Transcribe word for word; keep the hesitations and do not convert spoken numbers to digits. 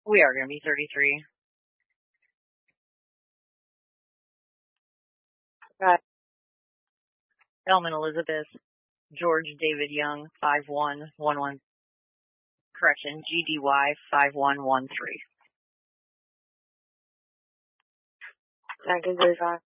We are going to be thirty-three. Right. Elman Elizabeth, George David Young, five one one one. Correction, G D Y five one one three. nineteen thirty-five.